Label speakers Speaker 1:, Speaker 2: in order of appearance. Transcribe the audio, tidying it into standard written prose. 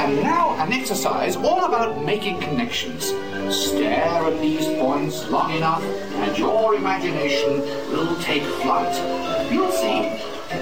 Speaker 1: And now an exercise all about making connections. Stare at these points long enough and your imagination will take flight. You'll see.